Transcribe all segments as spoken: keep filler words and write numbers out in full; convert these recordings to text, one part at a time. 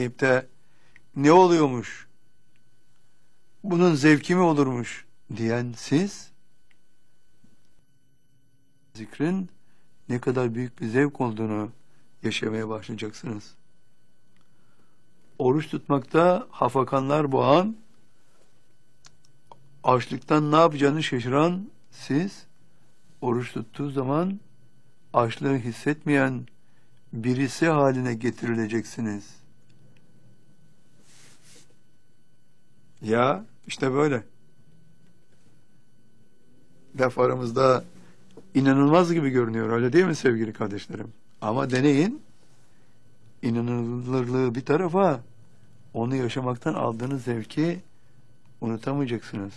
dinleyip de ne oluyormuş, bunun zevki mi olurmuş diyen siz, zikrin ne kadar büyük bir zevk olduğunu yaşamaya başlayacaksınız. Oruç tutmakta hafakanlar boğan, açlıktan ne yapacağını şaşıran siz, oruç tuttuğu zaman açlığı hissetmeyen birisi haline getirileceksiniz. Ya işte böyle. Laf aramızda inanılmaz gibi görünüyor, öyle değil mi sevgili kardeşlerim? Ama deneyin, inanılırlığı bir tarafa, onu yaşamaktan aldığınız zevki unutamayacaksınız.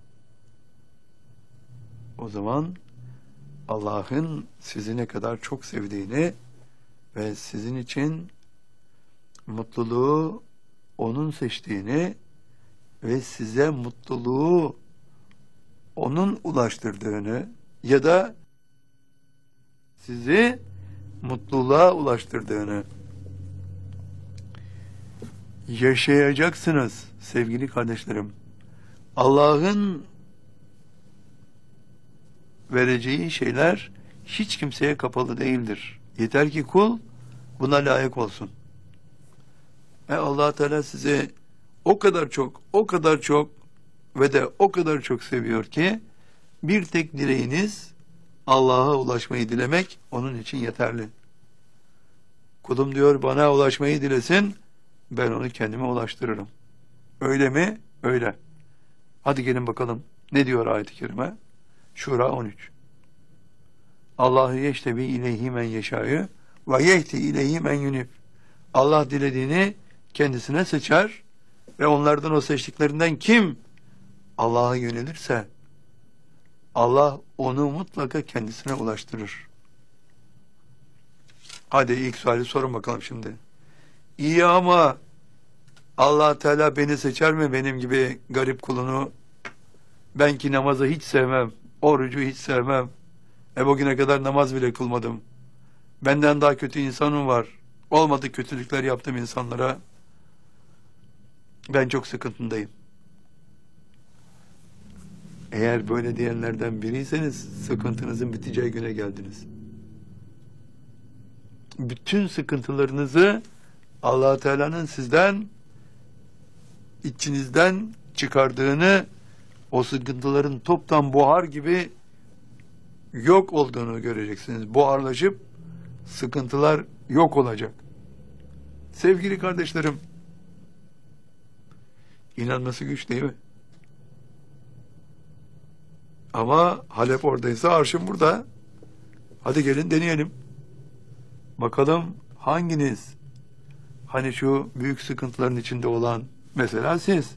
O zaman Allah'ın sizi ne kadar çok sevdiğini ve sizin için mutluluğu onun seçtiğini ve size mutluluğu onun ulaştırdığını ya da sizi mutluluğa ulaştırdığını yaşayacaksınız sevgili kardeşlerim. Allah'ın vereceği şeyler hiç kimseye kapalı değildir. Yeter ki kul buna layık olsun. Ve Allah Teala sizi o kadar çok, o kadar çok ve de o kadar çok seviyor ki bir tek dileğiniz Allah'a ulaşmayı dilemek onun için yeterli. Kulum diyor bana ulaşmayı dilesin, ben onu kendime ulaştırırım. Öyle mi? Öyle. Hadi gelin bakalım. Ne diyor ayet-i kerime? Şura on üç. Allahu yeştebi ileyhi men yeşâ'yı ve yehdi ileyhi men yunib. Allah dilediğini kendisine seçer ve onlardan, o seçtiklerinden kim Allah'a yönelirse Allah onu mutlaka kendisine ulaştırır. Hadi ilk suali sorun bakalım şimdi. İyi ama Allah Teala beni seçer mi, benim gibi garip kulunu? Ben ki namazı hiç sevmem, orucu hiç sevmem. E bugüne kadar namaz bile kılmadım. Benden daha kötü insanım var. Olmadı kötülükler yaptım insanlara. Ben çok sıkıntındayım. Eğer böyle diyenlerden biriyseniz sıkıntınızın biteceği güne geldiniz. Bütün sıkıntılarınızı Allah Teala'nın sizden, içinizden çıkardığını, o sıkıntıların toptan buhar gibi yok olduğunu göreceksiniz. Buharlaşıp sıkıntılar yok olacak. Sevgili kardeşlerim, inanması güç değil mi? Ama Halep oradaysa arşın burada. Hadi gelin deneyelim. Bakalım hanginiz, hani şu büyük sıkıntıların içinde olan, mesela siz,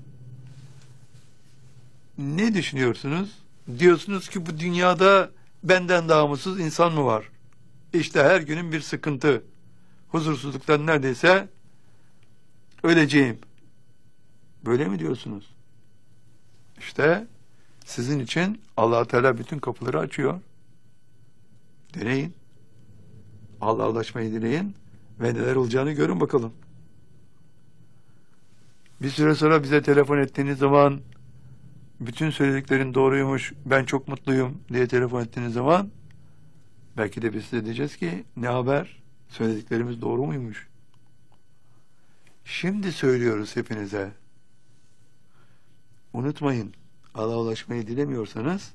ne düşünüyorsunuz? Diyorsunuz ki bu dünyada benden daha mutsuz insan mı var? İşte her günün bir sıkıntı. Huzursuzluktan neredeyse öleceğim. Böyle mi diyorsunuz? İşte sizin için Allah Teala bütün kapıları açıyor. Deneyin. Allah'a ulaşmayı dileyin ve neler olacağını görün bakalım. Bir süre sonra bize telefon ettiğiniz zaman, bütün söylediklerin doğruymuş, ben çok mutluyum diye telefon ettiğiniz zaman, belki de biz size diyeceğiz ki ne haber? Söylediklerimiz doğru muymuş? Şimdi söylüyoruz hepinize. Unutmayın, Allah'a ulaşmayı dilemiyorsanız,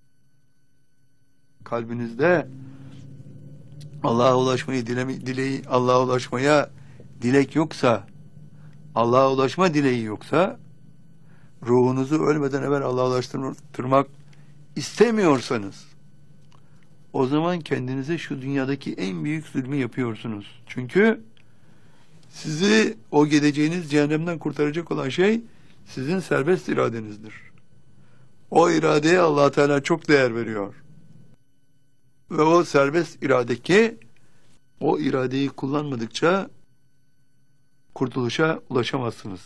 kalbinizde Allah'a ulaşmayı dilemi, dileği, Allah'a ulaşmaya dilek yoksa, Allah'a ulaşma dileği yoksa, ruhunuzu ölmeden evvel Allah'a ulaştırmak istemiyorsanız, o zaman kendinize şu dünyadaki en büyük zulmü yapıyorsunuz. Çünkü sizi o gideceğiniz cehennemden kurtaracak olan şey sizin serbest iradenizdir. O iradeye Allah Teala çok değer veriyor. Ve o serbest irade ki, o iradeyi kullanmadıkça kurtuluşa ulaşamazsınız.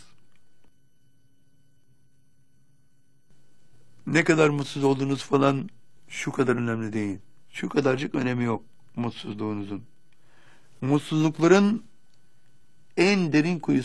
Ne kadar mutsuz olduğunuz falan şu kadar önemli değil. Şu kadarcık önemi yok mutsuzluğunuzun. Mutsuzlukların en derin kuyusu